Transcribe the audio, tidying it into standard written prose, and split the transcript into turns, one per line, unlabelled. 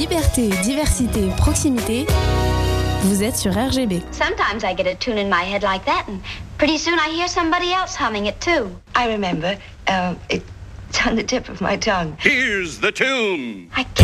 Liberté, diversité, proximité. Vous êtes sur RGB.
Sometimes I get a tune in my head like that, and pretty soon I hear somebody else humming it too.
I remember. It's on the tip of my tongue.
Here's the tune.
I can't